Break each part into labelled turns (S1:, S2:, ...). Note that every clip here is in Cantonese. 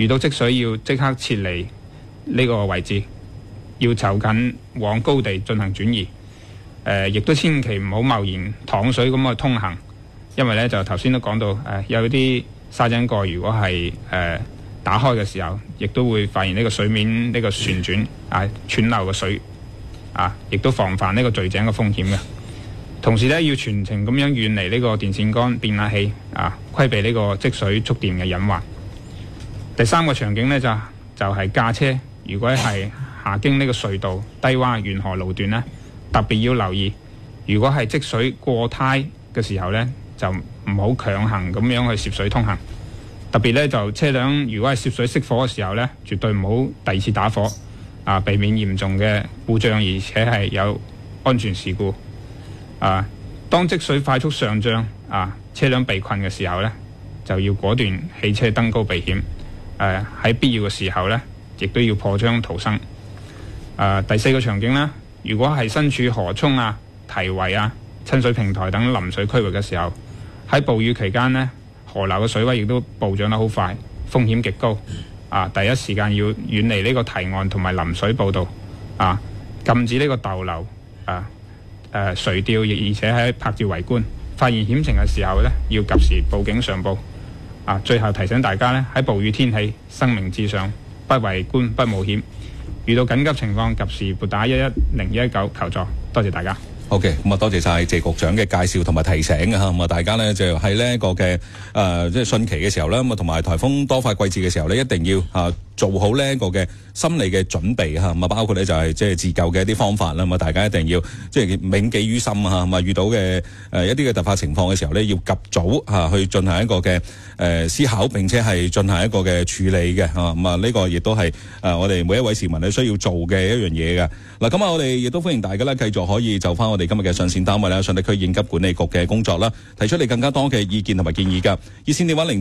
S1: 遇到積水要即刻撤離呢個位置，要就近往高地進行轉移。亦都千祈唔好貿然淌水咁去通行，因為咧就頭先都講到有啲沙井蓋如果係打開嘅時候，亦都會發現呢個水面呢個旋轉湍流嘅水亦都防範呢個墜井嘅風險嘅。同時咧要全程咁樣遠離呢個電線桿、變壓器規避呢個積水觸電嘅隱患。第三個場景呢，就係駕車，如果係行經呢個隧道、低洼、沿河路段呢，特別要留意，如果係積水過胎嘅時候呢，就唔好強行咁樣去涉水通行。特別呢，就車輛如果係涉水熄火嘅時候呢，絕對唔好第二次打火避免嚴重嘅故障，而且係有安全事故。當積水快速上漲車輛被困嘅時候呢，就要果斷起車登高避險。喺必要嘅時候呢，亦都要破窗逃生。第四個場景呢，如果係身處河涌堤圍親水平台等臨水區域嘅時候，喺暴雨期間呢，河流嘅水位亦都暴漲得好快，風險極高。第一時間要遠離呢個堤岸同埋臨水步道，禁止呢個逗留、垂釣，而且喺拍照圍觀。發現險情嘅時候呢，要及時報警上報。最後提醒大家呢，喺暴雨天氣，生命至上，不圍觀不冒險。遇到緊急情況，及時撥打11019求助。多謝大家。
S2: OK， 咁多謝晒謝局長嘅介紹同埋提醒咁大家呢，就喺呢一個嘅即係汛期嘅時候咧，同埋颱風多發季節嘅時候呢，一定要做好呢一個嘅心理嘅準備包括呢就係即係自救嘅一啲方法啦，大家一定要即係銘記於心遇到嘅一啲嘅突發情況嘅時候呢，要及早去進行一個嘅思考，並且係進行一個嘅處理嘅呢個亦都係我哋每一位市民需要做嘅一樣嘢嘅。嗱，咁我哋亦都歡迎大家咧繼續可以就翻我哋今日嘅上線單位啦，上地區應急管理局嘅工作啦，提出你更加多嘅意見同埋建議噶。熱線電話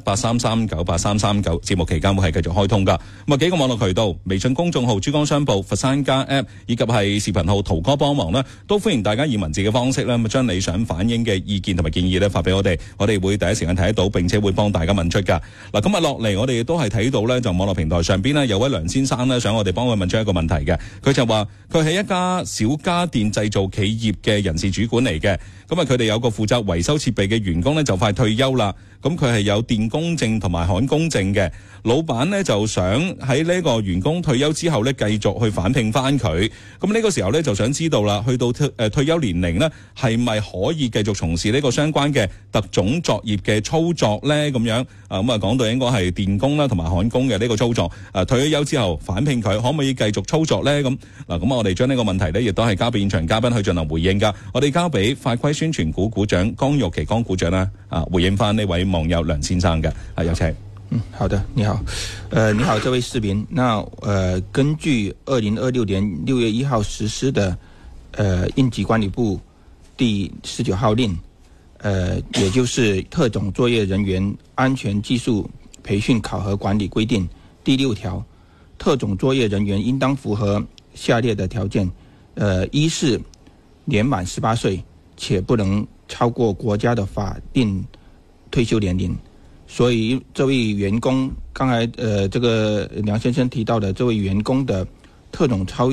S2: 075783398339，節目期間會係繼續開通噶。幾個網絡渠道，微信公眾號珠江商報、佛山家 App 以及係視頻號淘哥幫忙啦，都歡迎大家以文字嘅方式咧，將你想反映嘅意見同埋建議咧發俾我哋，我哋會第一時間睇得到，並且會幫大家問出噶。嗱，今日落嚟我哋亦都係睇到咧，就網絡平台上邊呢，有位梁先生咧想我哋幫佢問出一個問題嘅，佢就話佢係一家小家電製造企業嘅人事主管嚟嘅，咁佢哋有個負責維修設備嘅員工呢，就快退休啦，咁佢係有電工證同埋焊工證嘅，老闆呢，就想喺呢個員工退休之後呢，繼續去返聘翻佢，咁呢個時候呢，就想知道啦，去到退休年齡呢，係咪可以繼續從事呢個相關嘅特種作業嘅操作呢？咁樣講到應該係電工啦同埋焊工嘅呢個操作，退咗休之後返聘佢，可唔可以繼續操作呢？咁我哋將呢個問題呢，亦都係交俾現場嘉賓去進行回應噶。我哋交俾法規宣傳股股長江玉琪江股長啦，回應翻呢位網友梁先生嘅，有請。
S3: 好的，你好，你好，這位市民。那根據2026年6月1號實施的應急管理部第19號令，也就是特種作業人員安全技術培訓考核管理規定第6條，特種作業人員應當符合下列的條件：一是年滿18歲，且不能超過國家的法定退休年齡。所以這位員工，剛才這個梁先生提到的這位員工的特種作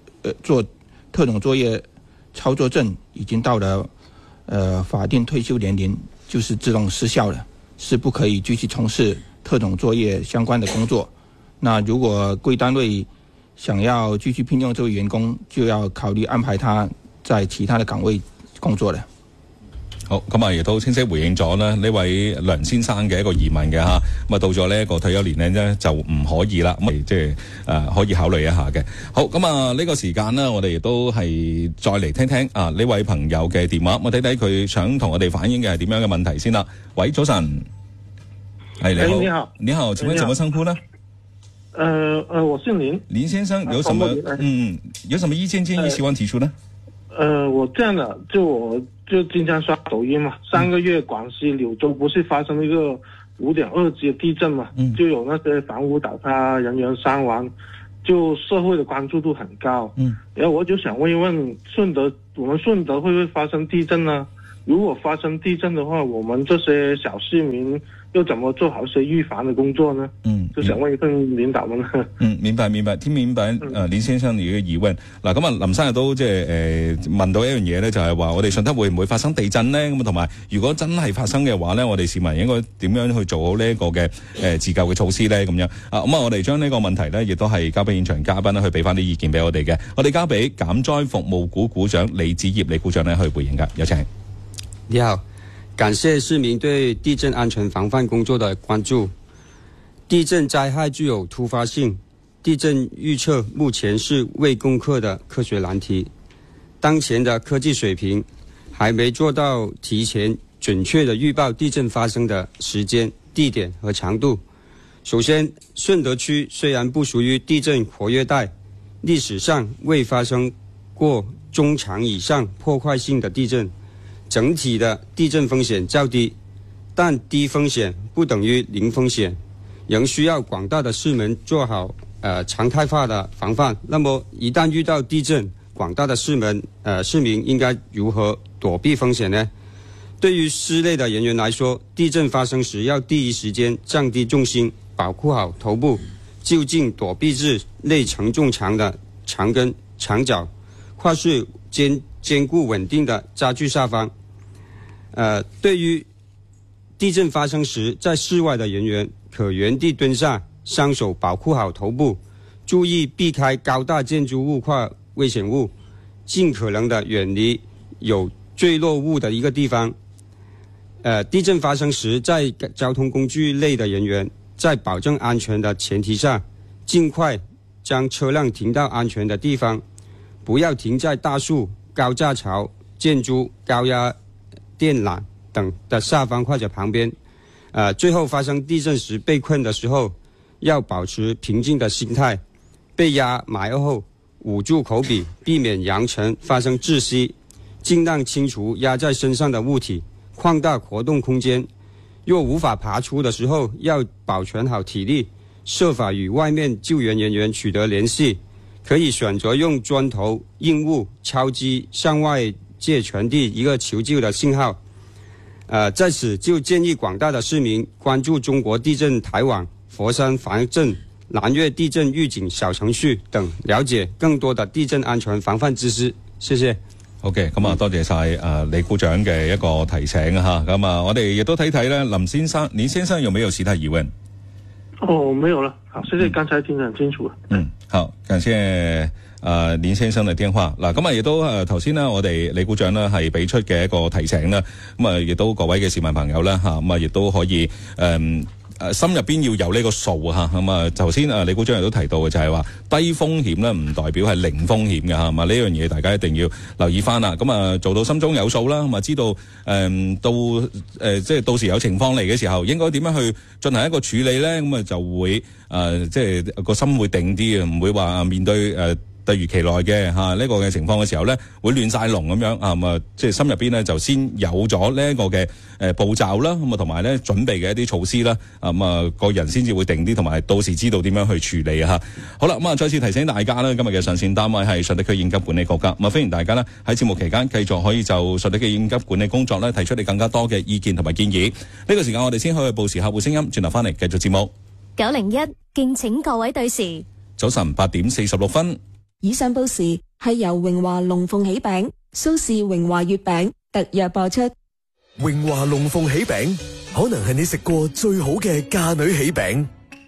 S3: 業操作證已經到了法定退休年齡，就是自動失效了，是不可以繼續從事特種作業相關的工作。那如果貴單位想要繼續聘用這位員工，就要考慮安排他在其他的崗位工作了。
S2: 好，咁亦都清晰回應咗呢位梁先生嘅一個疑問嘅吓，到咗呢一個退休年齡呢，就唔可以啦，咁即係可以考慮一下嘅。好，咁呢個時間呢，我哋亦都係再嚟聽聽呢位朋友嘅電話，我睇睇佢想同我哋反映嘅係點樣嘅問題先啦。喂，早晨，係你好，
S4: 你好，
S2: 你好，請問怎麼稱呼呢？
S4: 我姓林。
S2: 林先生有什麼有什麼意見建議希望提出呢？
S4: 我這樣的，我就經常刷抖音嘛。上個月廣西柳州不是發生一個5.2級的地震嘛，就有那些房屋倒塌，人員傷亡，就社會的關注度很高。然後我就想問一問，我們順德會不會發生地震呢？ 如果發生地震的話，我們這些小市民又怎麼做好些預防的工作呢？就想問一問領導們。
S2: 明白，聽明白林先生你嘅疑問。嗱，咁啊，林生亦都即係問到一樣嘢咧，就係話我哋順德會唔會發生地震咧？咁同埋如果真係發生嘅話咧，我哋市民應該點樣去做好呢一個嘅自救嘅措施咧？咁樣咁我哋將呢個問題咧，亦都係交俾現場嘉賓咧，去俾翻啲意見俾我哋嘅。我哋交俾減災服務股股長李子業李股長咧去回應噶，有請。
S5: 你好，感謝市民對地震安全防範工作的關注。地震災害具有突發性，地震預測目前是未攻克的科學難題。當前的科技水平還沒做到提前準確的預報地震發生的時間、地點和長度。首先，順德區雖然不屬於地震活躍帶，歷史上未發生過中長以上破壞性的地震，整體的地震風險較低，但低風險不等於零風險，仍需要廣大的市民做好常態化的防範。那麼一旦遇到地震，廣大的市民應該如何躲避風險呢？對於室內的人員來說，地震發生時要第一時間降低重心，保護好頭部，就近躲避至內承重牆的牆根、牆角，或是堅固穩定的家具下方。對於地震發生時在室外的人員，可原地蹲下，雙手保護好頭部，注意避開高大建築物或危險物，盡可能的遠離有墜落物的一個地方。地震發生時，在交通工具內的人員，在保證安全的前提下，盡快將車輛停到安全的地方，不要停在大樹、高架橋、建築、高壓電纜等的下方或者旁邊。最後發生地震時被困的時候，要保持平靜的心態，被壓埋後捂住口鼻，避免揚塵發生窒息，盡量清除壓在身上的物體，擴大活動空間。若無法爬出的時候，要保存好體力，設法與外面救援人員取得聯繫，可以選擇用磚頭、硬物敲擊向外界傳遞一個求救的信號。在此就建議廣大的市民關注中國地震台網、佛山防震、南粵地震預警小程序等，了解更多的地震安全防範知識。謝謝。
S2: OK， 咁啊，多謝晒李股長嘅一個提醒啊吓。咁啊，我哋亦都睇睇咧，林先生有沒有其他疑問？
S4: 沒有了。好，謝謝，剛才聽得很清楚。
S2: 好，感謝林先生嘅電話。嗱，咁啊，亦都頭先呢，我哋李股長呢係俾出嘅一個提醒啦。咁啊，亦都各位嘅市民朋友啦吓，咁啊，亦都可以心入邊要有呢個數吓。咁啊，頭先李股長亦都提到嘅就係話低風險咧，唔代表係零風險嘅吓。咁啊，呢樣嘢大家一定要留意翻啦。咁啊，做到心中有數啦。咁啊，知道即係到時有情況嚟嘅時候，應該點樣去進行一個處理咧？咁啊，就會即係個心會定啲啊，唔會話面對突如其來嘅呢個嘅情況嘅時候咧，會亂晒龍咁樣啊，咁啊，即係心入邊咧就先有咗呢一個嘅步驟啦，咁啊同埋咧準備嘅一啲措施啦，咁啊個人先至會定啲，同埋到時知道點樣去處理啊。好啦，咁啊再次提醒大家啦，今日嘅上線單位係順德區應急管理局噶，咁啊歡迎大家咧喺節目期間繼續可以就順德嘅應急管理工作咧提出你更加多嘅意見同埋建議。呢個時間我哋先去報時客戶聲音，轉頭翻嚟繼續節目。
S6: 901，敬請各位對時。
S2: 早晨8點46分。
S7: 以上報時係由榮華龍鳳喜餅、蘇氏榮華月餅特約播出。
S8: 榮華龍鳳喜餅可能係你食過最好嘅嫁女喜餅。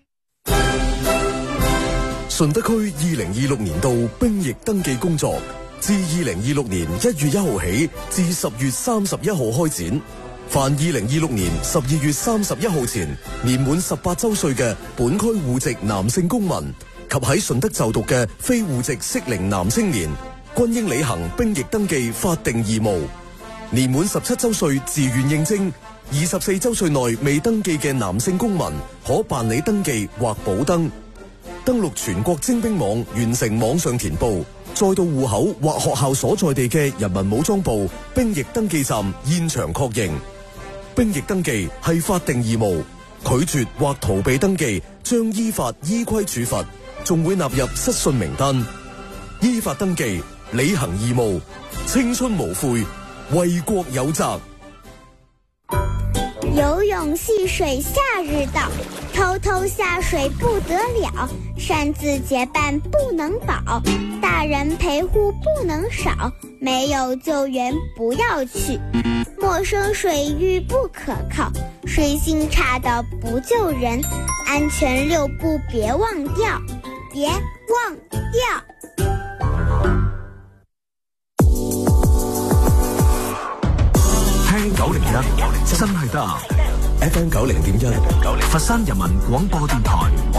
S8: 順德區2026年度兵役登記工作自2026年1月1號起至10月31號開展。凡2026年12月31號前年滿18周歲嘅本區戶籍男性公民及喺順德就讀嘅非戶籍適齡男青年，均應履行兵役登記法定義務。年滿17周歲自願應徵，24周歲內未登記嘅男性公民，可辦理登記或補登。登錄全國徵兵網，完成網上填報，再到戶口或學校所在地嘅人民武裝部兵役登記站現場確認。兵役登記係法定義務，拒絕或逃避登記，將依法依規處罰。仲會納入失信名單。依法登記，履行義務，青春無悔， 為國有責。
S9: 游泳戏水夏日到，偷偷下水不得了，擅自结伴不能保，大人陪护不能少，没有救援不要去，陌生水域不可靠，水性差的不救人，安全6步别忘掉，别忘掉。
S10: 聽901真係得
S8: FM 90.1，
S10: 佛山人民廣播電台。